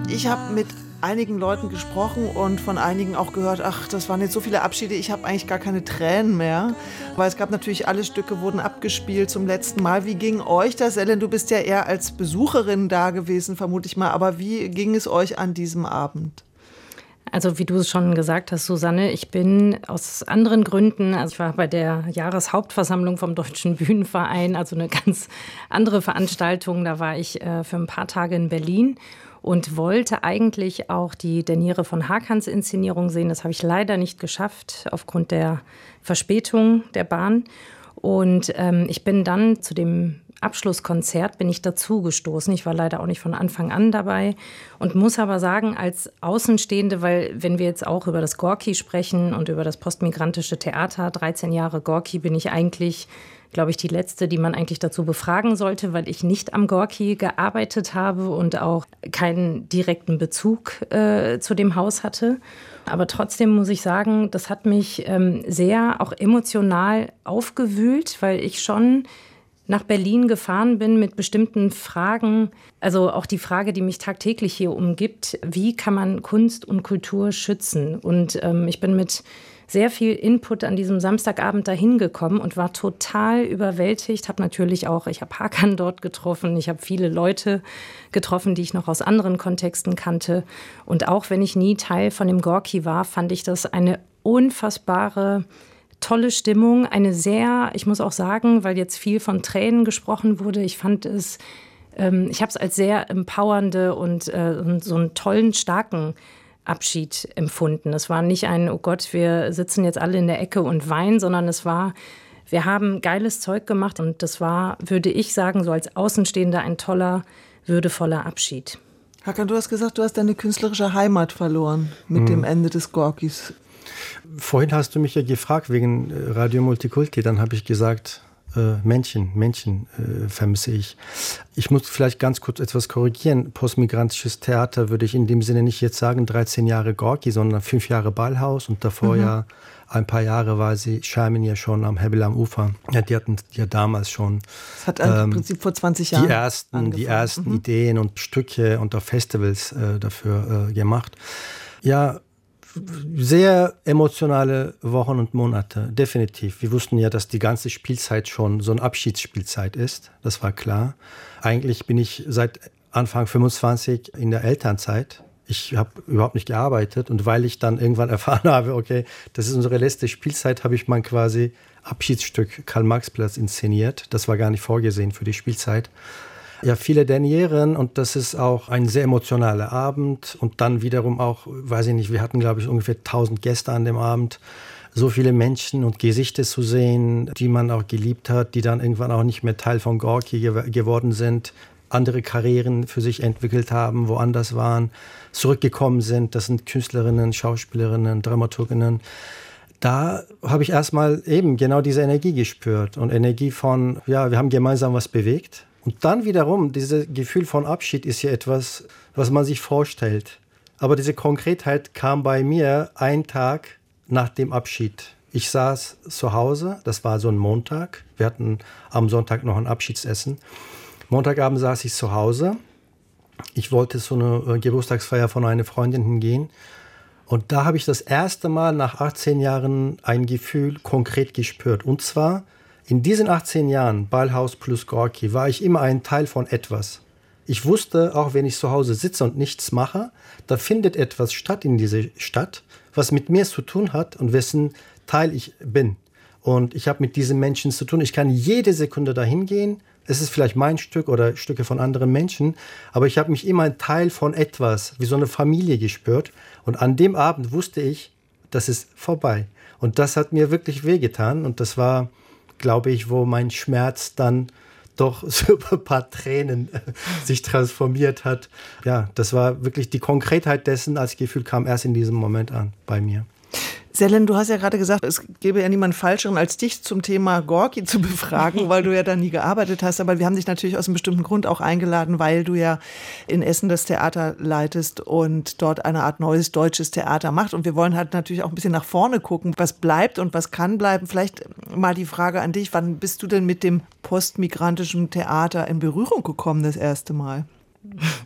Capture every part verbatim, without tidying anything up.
Ich habe mit einigen Leuten gesprochen und von einigen auch gehört, ach, das waren jetzt so viele Abschiede, ich habe eigentlich gar keine Tränen mehr. Weil es gab natürlich, alle Stücke wurden abgespielt zum letzten Mal. Wie ging euch das? Ellen, du bist ja eher als Besucherin da gewesen, vermute ich mal. Aber wie ging es euch an diesem Abend? Also wie du es schon gesagt hast, Susanne, ich bin aus anderen Gründen, also ich war bei der Jahreshauptversammlung vom Deutschen Bühnenverein, also eine ganz andere Veranstaltung. Da war ich äh, für ein paar Tage in Berlin und wollte eigentlich auch die Deniere von Hakans Inszenierung sehen. Das habe ich leider nicht geschafft aufgrund der Verspätung der Bahn. Und ähm, ich bin dann zu dem Abschlusskonzert bin ich dazugestoßen. Ich war leider auch nicht von Anfang an dabei und muss aber sagen, als Außenstehende, weil wenn wir jetzt auch über das Gorki sprechen und über das postmigrantische Theater, dreizehn Jahre Gorki, bin ich eigentlich, glaube ich, die Letzte, die man eigentlich dazu befragen sollte, weil ich nicht am Gorki gearbeitet habe und auch keinen direkten Bezug äh, zu dem Haus hatte. Aber trotzdem muss ich sagen, das hat mich ähm, sehr auch emotional aufgewühlt, weil ich schon nach Berlin gefahren bin mit bestimmten Fragen, also auch die Frage, die mich tagtäglich hier umgibt, wie kann man Kunst und Kultur schützen? Und ähm, ich bin mit sehr viel Input an diesem Samstagabend dahin gekommen und war total überwältigt. Habe natürlich auch, ich habe Hakan dort getroffen, ich habe viele Leute getroffen, die ich noch aus anderen Kontexten kannte. Und auch wenn ich nie Teil von dem Gorki war, fand ich das eine unfassbare tolle Stimmung, eine sehr, ich muss auch sagen, weil jetzt viel von Tränen gesprochen wurde, ich fand es, ähm, ich habe es als sehr empowernde und äh, so einen tollen, starken Abschied empfunden. Es war nicht ein, oh Gott, wir sitzen jetzt alle in der Ecke und weinen, sondern es war, wir haben geiles Zeug gemacht und das war, würde ich sagen, so als Außenstehender ein toller, würdevoller Abschied. Hakan, du hast gesagt, du hast deine künstlerische Heimat verloren mit mhm. dem Ende des Gorkis. Vorhin hast du mich ja gefragt wegen Radio Multikulti, dann habe ich gesagt, äh, Menschen, Menschen äh, vermisse ich. Ich muss vielleicht ganz kurz etwas korrigieren. Postmigrantisches Theater würde ich in dem Sinne nicht jetzt sagen, dreizehn Jahre Gorki, sondern fünf Jahre Ballhaus und davor mhm. ja ein paar Jahre war sie, Schermin ja schon am Hebel am Ufer. Ja, die hatten ja damals schon. Das hat ähm, im Prinzip vor zwanzig Jahren die ersten, die ersten mhm. Ideen und Stücke und auch Festivals äh, dafür äh, gemacht. Ja, sehr emotionale Wochen und Monate, definitiv. Wir wussten ja, dass die ganze Spielzeit schon so eine Abschiedsspielzeit ist. Das war klar. Eigentlich bin ich seit Anfang fünfundzwanzig in der Elternzeit. Ich habe überhaupt nicht gearbeitet. Und weil ich dann irgendwann erfahren habe, okay, das ist unsere letzte Spielzeit, habe ich mein quasi Abschiedsstück Karl-Marx-Platz inszeniert. Das war gar nicht vorgesehen für die Spielzeit. Ja, viele Denieren und das ist auch ein sehr emotionaler Abend und dann wiederum auch, weiß ich nicht, wir hatten glaube ich ungefähr tausend Gäste an dem Abend, so viele Menschen und Gesichter zu sehen, die man auch geliebt hat, die dann irgendwann auch nicht mehr Teil von Gorki ge- geworden sind, andere Karrieren für sich entwickelt haben, woanders waren, zurückgekommen sind, das sind Künstlerinnen, Schauspielerinnen, Dramaturginnen. Da habe ich erstmal eben genau diese Energie gespürt und Energie von, ja, wir haben gemeinsam was bewegt. Und dann wiederum, dieses Gefühl von Abschied ist ja etwas, was man sich vorstellt. Aber diese Konkretheit kam bei mir einen Tag nach dem Abschied. Ich saß zu Hause, das war so ein Montag. Wir hatten am Sonntag noch ein Abschiedsessen. Montagabend saß ich zu Hause. Ich wollte zu einer Geburtstagsfeier von einer Freundin hingehen. Und da habe ich das erste Mal nach achtzehn Jahren ein Gefühl konkret gespürt. Und zwar, in diesen achtzehn Jahren, Ballhaus plus Gorki, war ich immer ein Teil von etwas. Ich wusste, auch wenn ich zu Hause sitze und nichts mache, da findet etwas statt in dieser Stadt, was mit mir zu tun hat und wessen Teil ich bin. Und ich habe mit diesen Menschen zu tun. Ich kann jede Sekunde dahin gehen. Es ist vielleicht mein Stück oder Stücke von anderen Menschen, aber ich habe mich immer ein Teil von etwas, wie so eine Familie gespürt. Und an dem Abend wusste ich, das ist vorbei. Und das hat mir wirklich wehgetan. Und das war, glaube ich, wo mein Schmerz dann doch so ein paar Tränen sich transformiert hat. Ja, das war wirklich die Konkretheit dessen als Gefühl kam erst in diesem Moment an bei mir. Selen, du hast ja gerade gesagt, es gäbe ja niemanden Falscheren als dich zum Thema Gorki zu befragen, weil du ja da nie gearbeitet hast. Aber wir haben dich natürlich aus einem bestimmten Grund auch eingeladen, weil du ja in Essen das Theater leitest und dort eine Art neues deutsches Theater macht. Und wir wollen halt natürlich auch ein bisschen nach vorne gucken, was bleibt und was kann bleiben. Vielleicht mal die Frage an dich, wann bist du denn mit dem postmigrantischen Theater in Berührung gekommen das erste Mal?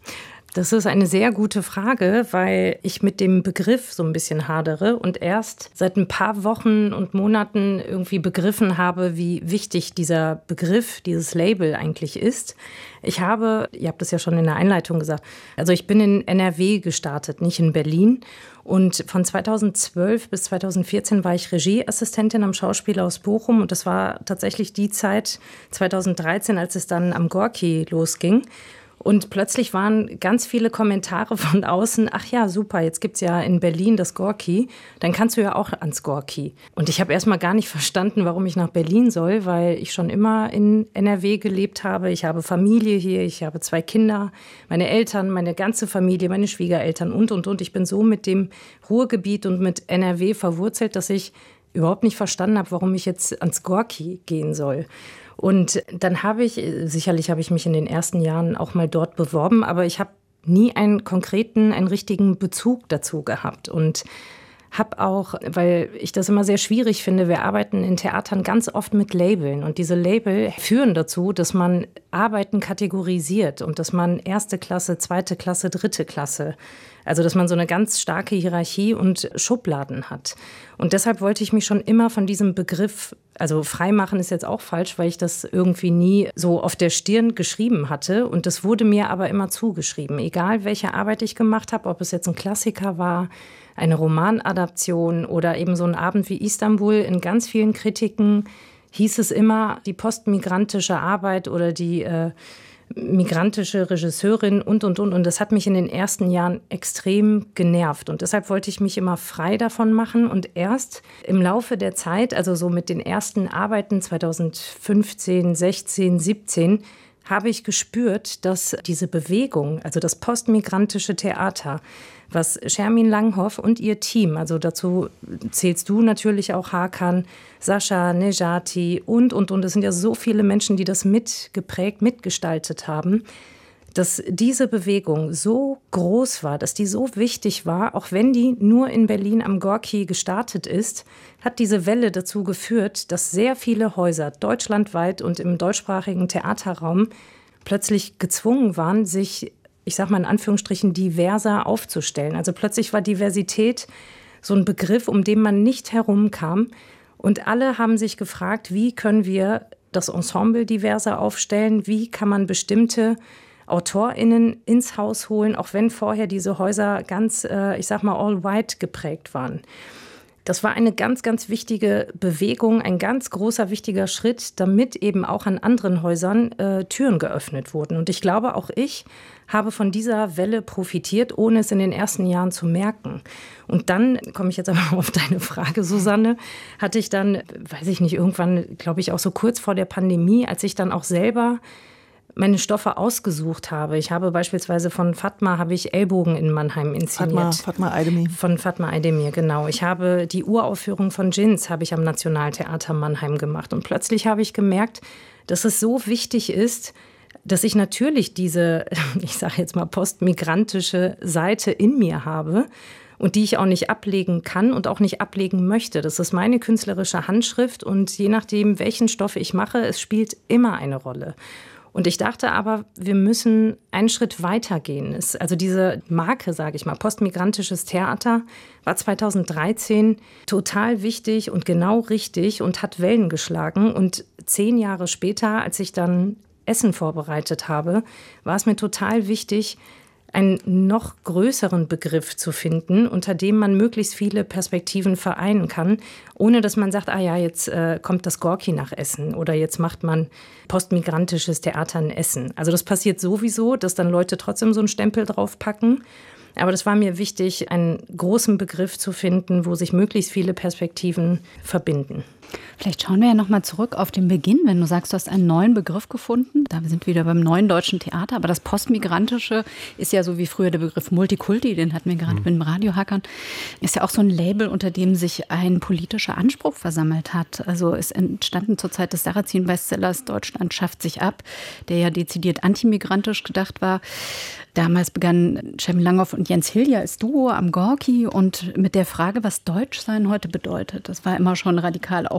Das ist eine sehr gute Frage, weil ich mit dem Begriff so ein bisschen hadere und erst seit ein paar Wochen und Monaten irgendwie begriffen habe, wie wichtig dieser Begriff, dieses Label eigentlich ist. Ich habe, ihr habt es ja schon in der Einleitung gesagt, also ich bin in N R W gestartet, nicht in Berlin. Und von zweitausendzwölf bis zweitausendvierzehn war ich Regieassistentin am Schauspielhaus Bochum. Und das war tatsächlich die Zeit, zweitausenddreizehn, als es dann am Gorki losging. Und plötzlich waren ganz viele Kommentare von außen, ach ja, super, jetzt gibt's ja in Berlin das Gorki, dann kannst du ja auch ans Gorki. Und ich habe erst mal gar nicht verstanden, warum ich nach Berlin soll, weil ich schon immer in N R W gelebt habe. Ich habe Familie hier, ich habe zwei Kinder, meine Eltern, meine ganze Familie, meine Schwiegereltern und, und, und. Ich bin so mit dem Ruhrgebiet und mit N R W verwurzelt, dass ich überhaupt nicht verstanden habe, warum ich jetzt ans Gorki gehen soll. Und dann habe ich, sicherlich habe ich mich in den ersten Jahren auch mal dort beworben, aber ich habe nie einen konkreten, einen richtigen Bezug dazu gehabt. Und habe auch, weil ich das immer sehr schwierig finde, wir arbeiten in Theatern ganz oft mit Labeln. Und diese Label führen dazu, dass man Arbeiten kategorisiert und dass man erste Klasse, zweite Klasse, dritte Klasse, also dass man so eine ganz starke Hierarchie und Schubladen hat. Und deshalb wollte ich mich schon immer von diesem Begriff, also freimachen ist jetzt auch falsch, weil ich das irgendwie nie so auf der Stirn geschrieben hatte. Und das wurde mir aber immer zugeschrieben. Egal, welche Arbeit ich gemacht habe, ob es jetzt ein Klassiker war, eine Romanadaption oder eben so ein Abend wie Istanbul. In ganz vielen Kritiken hieß es immer, die postmigrantische Arbeit oder die äh, migrantische Regisseurin und, und, und. Und das hat mich in den ersten Jahren extrem genervt. Und deshalb wollte ich mich immer frei davon machen. Und erst im Laufe der Zeit, also so mit den ersten Arbeiten zweitausendfünfzehn, sechzehn, siebzehn, habe ich gespürt, dass diese Bewegung, also das postmigrantische Theater, was Shermin Langhoff und ihr Team, also dazu zählst du natürlich auch Hakan, Sascha, Nejati und, und, und. Es sind ja so viele Menschen, die das mitgeprägt, mitgestaltet haben, dass diese Bewegung so groß war, dass die so wichtig war, auch wenn die nur in Berlin am Gorki gestartet ist, hat diese Welle dazu geführt, dass sehr viele Häuser deutschlandweit und im deutschsprachigen Theaterraum plötzlich gezwungen waren, sich, ich sag mal in Anführungsstrichen, diverser aufzustellen. Also plötzlich war Diversität so ein Begriff, um den man nicht herumkam. Und alle haben sich gefragt, wie können wir das Ensemble diverser aufstellen? Wie kann man bestimmte AutorInnen ins Haus holen, auch wenn vorher diese Häuser ganz, äh, ich sag mal, all-white geprägt waren. Das war eine ganz, ganz wichtige Bewegung, ein ganz großer, wichtiger Schritt, damit eben auch an anderen Häusern äh, Türen geöffnet wurden. Und ich glaube, auch ich habe von dieser Welle profitiert, ohne es in den ersten Jahren zu merken. Und dann, komme ich jetzt aber auf deine Frage, Susanne, hatte ich dann, weiß ich nicht, irgendwann, glaube ich, auch so kurz vor der Pandemie, als ich dann auch selber meine Stoffe ausgesucht habe. Ich habe beispielsweise von Fatma habe ich Ellbogen in Mannheim inszeniert. Fatma, Fatma Aydemir. Von Fatma Aydemir, genau. Ich habe die Uraufführung von Djinns habe ich am Nationaltheater Mannheim gemacht. Und plötzlich habe ich gemerkt, dass es so wichtig ist, dass ich natürlich diese, ich sage jetzt mal, postmigrantische Seite in mir habe und die ich auch nicht ablegen kann und auch nicht ablegen möchte. Das ist meine künstlerische Handschrift und je nachdem, welchen Stoff ich mache, es spielt immer eine Rolle. Und ich dachte aber, wir müssen einen Schritt weiter gehen. Es, also diese Marke, sage ich mal, postmigrantisches Theater, war zweitausenddreizehn total wichtig und genau richtig und hat Wellen geschlagen. Und zehn Jahre später, als ich dann Essen vorbereitet habe, war es mir total wichtig, einen noch größeren Begriff zu finden, unter dem man möglichst viele Perspektiven vereinen kann, ohne dass man sagt, ah ja, jetzt äh, kommt das Gorki nach Essen oder jetzt macht man postmigrantisches Theater in Essen. Also das passiert sowieso, dass dann Leute trotzdem so einen Stempel draufpacken. Aber das war mir wichtig, einen großen Begriff zu finden, wo sich möglichst viele Perspektiven verbinden. Vielleicht schauen wir ja noch mal zurück auf den Beginn, wenn du sagst, du hast einen neuen Begriff gefunden. Da sind wir wieder beim neuen deutschen Theater. Aber das Postmigrantische ist ja so wie früher der Begriff Multikulti, den hatten wir gerade mhm. mit dem Radiohackern, ist ja auch so ein Label, unter dem sich ein politischer Anspruch versammelt hat. Also es entstanden zur Zeit des Sarrazin-Bestsellers Deutschland schafft sich ab, der ja dezidiert antimigrantisch gedacht war. Damals begannen Shermin Langhoff und Jens Hilja als Duo am Gorki und mit der Frage, was Deutschsein heute bedeutet. Das war immer schon radikal auch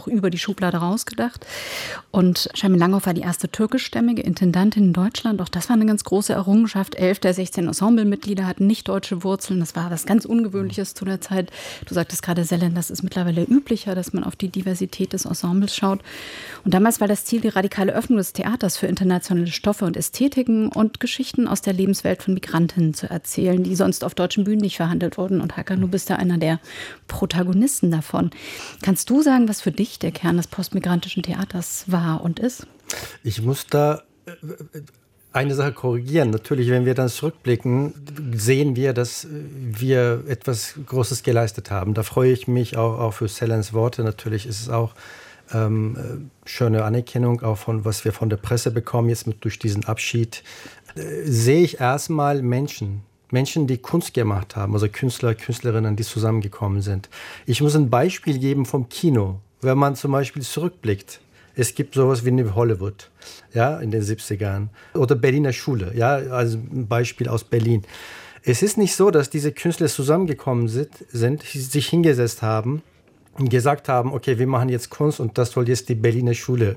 auch über die Schublade rausgedacht. Und Schermin Langhoff war die erste türkischstämmige Intendantin in Deutschland. Auch das war eine ganz große Errungenschaft. Elf der sechzehn Ensemblemitglieder hatten nicht deutsche Wurzeln. Das war was ganz Ungewöhnliches zu der Zeit. Du sagtest gerade, Selen, das ist mittlerweile üblicher, dass man auf die Diversität des Ensembles schaut. Und damals war das Ziel die radikale Öffnung des Theaters für internationale Stoffe und Ästhetiken und Geschichten aus der Lebenswelt von Migrantinnen zu erzählen, die sonst auf deutschen Bühnen nicht verhandelt wurden. Und Hakan, du bist da einer der Protagonisten davon. Kannst du sagen, was für dich der Kern des postmigrantischen Theaters war und ist? Ich muss da eine Sache korrigieren. Natürlich, wenn wir dann zurückblicken, sehen wir, dass wir etwas Großes geleistet haben. Da freue ich mich auch, auch für Selens Worte. Natürlich ist es auch ähm, schöne Anerkennung, auch von was wir von der Presse bekommen, jetzt mit, durch diesen Abschied. Äh, sehe ich erstmal Menschen, Menschen, die Kunst gemacht haben, also Künstler, Künstlerinnen, die zusammengekommen sind. Ich muss ein Beispiel geben vom Kino. Wenn man zum Beispiel zurückblickt, es gibt sowas wie New Hollywood, ja, in den siebzigern. Oder Berliner Schule, ja, also ein Beispiel aus Berlin. Es ist nicht so, dass diese Künstler zusammengekommen sind, sind sich hingesetzt haben und gesagt haben, okay, wir machen jetzt Kunst und das soll jetzt die Berliner Schule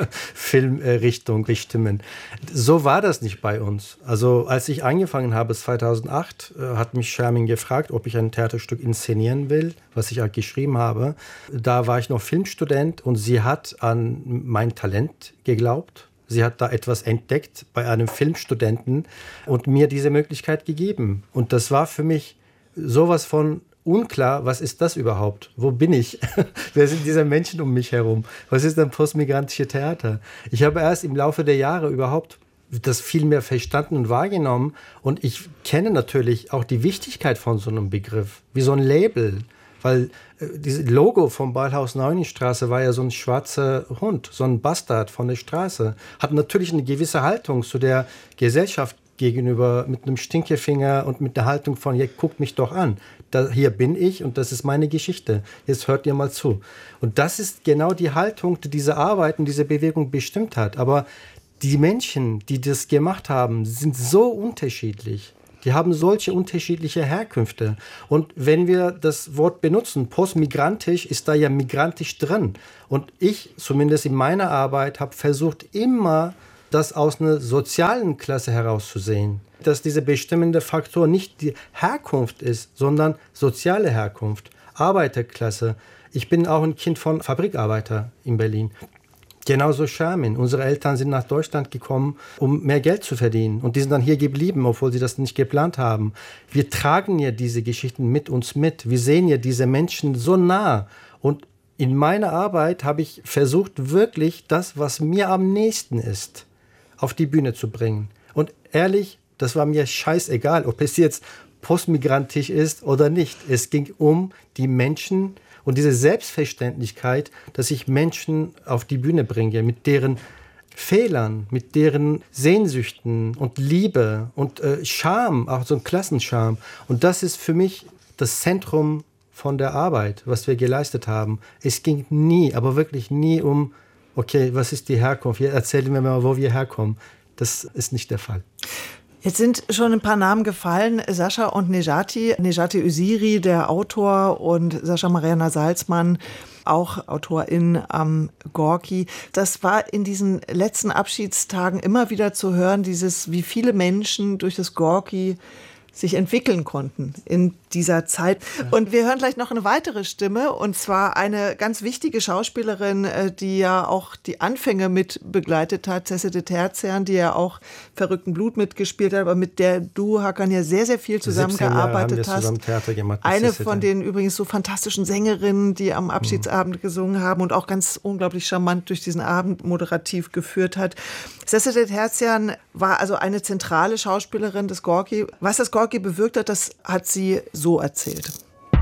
Filmrichtung bestimmen. So war das nicht bei uns. Also als ich angefangen habe, zweitausendacht, hat mich Schermin gefragt, ob ich ein Theaterstück inszenieren will, was ich auch geschrieben habe. Da war ich noch Filmstudent und sie hat an mein Talent geglaubt. Sie hat da etwas entdeckt bei einem Filmstudenten und mir diese Möglichkeit gegeben. Und das war für mich sowas von unklar, was ist das überhaupt? Wo bin ich? Wer sind diese Menschen um mich herum? Was ist ein postmigrantisches Theater? Ich habe erst im Laufe der Jahre überhaupt das viel mehr verstanden und wahrgenommen. Und ich kenne natürlich auch die Wichtigkeit von so einem Begriff, wie so ein Label. Weil äh, dieses Logo vom Ballhaus Neunenstraße war ja so ein schwarzer Hund, so ein Bastard von der Straße. Hat natürlich eine gewisse Haltung zu der Gesellschaft gegenüber, mit einem Stinkefinger und mit der Haltung von, ja, guckt mich doch an. Da, hier bin ich und das ist meine Geschichte. Jetzt hört ihr mal zu. Und das ist genau die Haltung, die diese Arbeit und diese Bewegung bestimmt hat. Aber die Menschen, die das gemacht haben, sind so unterschiedlich. Die haben solche unterschiedliche Herkünfte. Und wenn wir das Wort benutzen, postmigrantisch, ist da ja migrantisch drin. Und ich, zumindest in meiner Arbeit, habe versucht, immer das aus einer sozialen Klasse herauszusehen. Dass dieser bestimmende Faktor nicht die Herkunft ist, sondern soziale Herkunft, Arbeiterklasse. Ich bin auch ein Kind von Fabrikarbeiter in Berlin. Genauso Schermin. Unsere Eltern sind nach Deutschland gekommen, um mehr Geld zu verdienen. Und die sind dann hier geblieben, obwohl sie das nicht geplant haben. Wir tragen ja diese Geschichten mit uns mit. Wir sehen ja diese Menschen so nah. Und in meiner Arbeit habe ich versucht, wirklich das, was mir am nächsten ist, auf die Bühne zu bringen. Und ehrlich, das war mir scheißegal, ob es jetzt postmigrantisch ist oder nicht. Es ging um die Menschen und diese Selbstverständlichkeit, dass ich Menschen auf die Bühne bringe, mit deren Fehlern, mit deren Sehnsüchten und Liebe und äh, Scham, auch so ein Klassenscham. Und das ist für mich das Zentrum von der Arbeit, was wir geleistet haben. Es ging nie, aber wirklich nie um, okay, was ist die Herkunft? Erzählen wir mal, wo wir herkommen. Das ist nicht der Fall. Jetzt sind schon ein paar Namen gefallen, Sascha und Nejati. Nejati Öziri, der Autor, und Sascha Mariana Salzmann, auch Autorin am Gorki. Das war in diesen letzten Abschiedstagen immer wieder zu hören, dieses, wie viele Menschen durch das Gorki sich entwickeln konnten in dieser Zeit. Und wir hören gleich noch eine weitere Stimme, und zwar eine ganz wichtige Schauspielerin, die ja auch die Anfänge mit begleitet hat, Cessete Terzian, die ja auch Verrückten Blut mitgespielt hat, aber mit der du, Hakan, ja sehr, sehr viel zusammengearbeitet hast. Zusammen Theater gemacht, eine von den übrigens so fantastischen Sängerinnen, die am Abschiedsabend mhm. gesungen haben und auch ganz unglaublich charmant durch diesen Abend moderativ geführt hat. Cessete Terzian war also eine zentrale Schauspielerin des Gorki. Was das Gorki bewirkt hat, das hat sie so erzählt.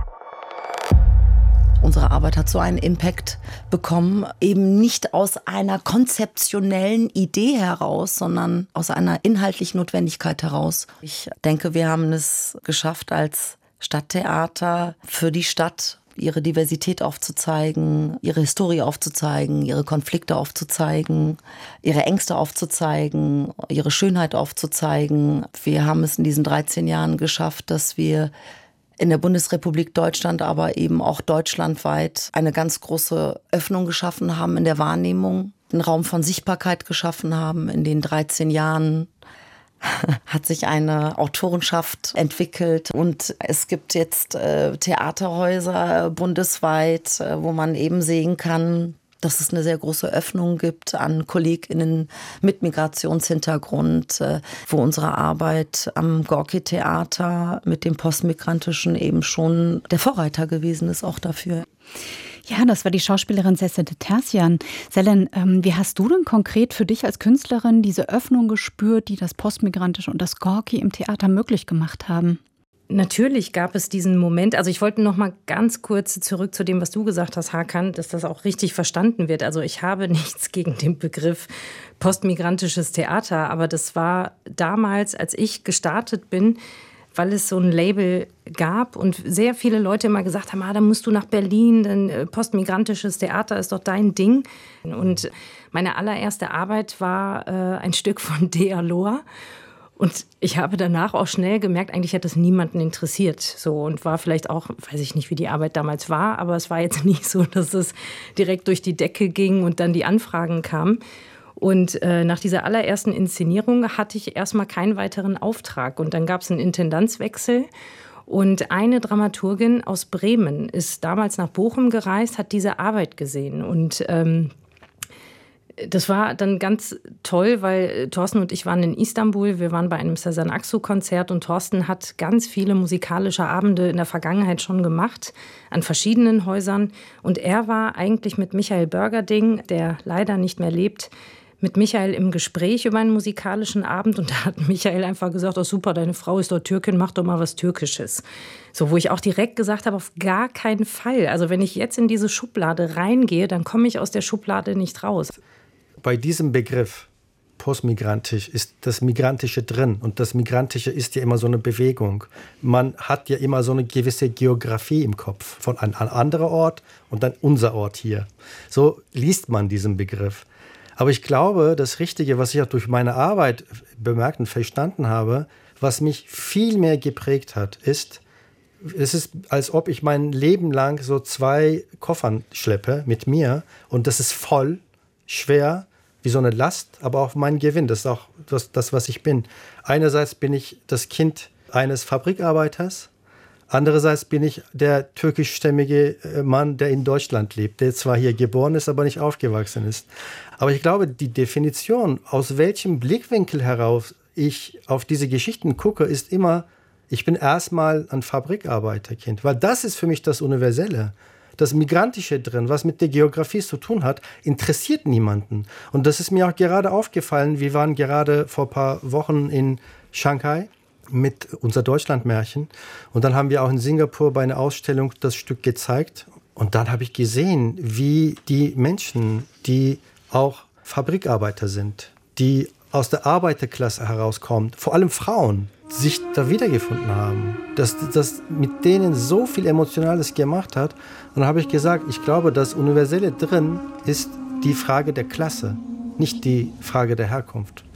Unsere Arbeit hat so einen Impact bekommen, eben nicht aus einer konzeptionellen Idee heraus, sondern aus einer inhaltlichen Notwendigkeit heraus. Ich denke, wir haben es geschafft, als Stadttheater für die Stadt ihre Diversität aufzuzeigen, ihre Historie aufzuzeigen, ihre Konflikte aufzuzeigen, ihre Ängste aufzuzeigen, ihre Schönheit aufzuzeigen. Wir haben es in diesen dreizehn Jahren geschafft, dass wir in der Bundesrepublik Deutschland, aber eben auch deutschlandweit eine ganz große Öffnung geschaffen haben in der Wahrnehmung, einen Raum von Sichtbarkeit geschaffen haben. In den dreizehn Jahren hat sich eine Autorenschaft entwickelt und es gibt jetzt äh, Theaterhäuser bundesweit, äh, wo man eben sehen kann, dass es eine sehr große Öffnung gibt an KollegInnen mit Migrationshintergrund, wo unsere Arbeit am Gorki-Theater mit dem Postmigrantischen eben schon der Vorreiter gewesen ist, auch dafür. Ja, das war die Schauspielerin Sesede Terzian. Selen, ähm, wie hast du denn konkret für dich als Künstlerin diese Öffnung gespürt, die das Postmigrantische und das Gorki im Theater möglich gemacht haben? Natürlich gab es diesen Moment, also ich wollte noch mal ganz kurz zurück zu dem, was du gesagt hast, Hakan, dass das auch richtig verstanden wird. Also ich habe nichts gegen den Begriff postmigrantisches Theater, aber das war damals, als ich gestartet bin, weil es so ein Label gab und sehr viele Leute immer gesagt haben, ah, da musst du nach Berlin, denn postmigrantisches Theater ist doch dein Ding. Und meine allererste Arbeit war äh, ein Stück von Dea Lohr. Und ich habe danach auch schnell gemerkt, eigentlich hat das niemanden interessiert. So, und war vielleicht auch, weiß ich nicht, wie die Arbeit damals war, aber es war jetzt nicht so, dass es direkt durch die Decke ging und dann die Anfragen kamen. Und äh, nach dieser allerersten Inszenierung hatte ich erstmal keinen weiteren Auftrag. Und dann gab es einen Intendanzwechsel. Und eine Dramaturgin aus Bremen ist damals nach Bochum gereist, hat diese Arbeit gesehen. Und ähm, das war dann ganz toll, weil Thorsten und ich waren in Istanbul. Wir waren bei einem Sezen Aksu-Konzert und Thorsten hat ganz viele musikalische Abende in der Vergangenheit schon gemacht, an verschiedenen Häusern. Und er war eigentlich mit Michael Börgerding, der leider nicht mehr lebt, mit Michael im Gespräch über einen musikalischen Abend. Und da hat Michael einfach gesagt, oh super, deine Frau ist doch Türkin, mach doch mal was Türkisches. So, wo ich auch direkt gesagt habe, auf gar keinen Fall. Also wenn ich jetzt in diese Schublade reingehe, dann komme ich aus der Schublade nicht raus. Bei diesem Begriff postmigrantisch ist das Migrantische drin. Und das Migrantische ist ja immer so eine Bewegung. Man hat ja immer so eine gewisse Geografie im Kopf. Von einem anderen Ort und dann unser Ort hier. So liest man diesen Begriff. Aber ich glaube, das Richtige, was ich auch durch meine Arbeit bemerkt und verstanden habe, was mich viel mehr geprägt hat, ist, es ist, als ob ich mein Leben lang so zwei Koffern schleppe mit mir. Und das ist voll, schwer, wie so eine Last, aber auch mein Gewinn. Das ist auch das, das, was ich bin. Einerseits bin ich das Kind eines Fabrikarbeiters, andererseits bin ich der türkischstämmige Mann, der in Deutschland lebt, der zwar hier geboren ist, aber nicht aufgewachsen ist. Aber ich glaube, die Definition, aus welchem Blickwinkel heraus ich auf diese Geschichten gucke, ist immer, ich bin erstmal ein Fabrikarbeiterkind, weil das ist für mich das Universelle. Das Migrantische drin, was mit der Geografie zu tun hat, interessiert niemanden. Und das ist mir auch gerade aufgefallen. Wir waren gerade vor ein paar Wochen in Shanghai mit unser Deutschlandmärchen. Und dann haben wir auch in Singapur bei einer Ausstellung das Stück gezeigt. Und dann habe ich gesehen, wie die Menschen, die auch Fabrikarbeiter sind, die aus der Arbeiterklasse herauskommen, vor allem Frauen, sich da wiedergefunden haben, dass das mit denen so viel Emotionales gemacht hat. Und dann habe ich gesagt, ich glaube, das Universelle drin ist die Frage der Klasse, nicht die Frage der Herkunft.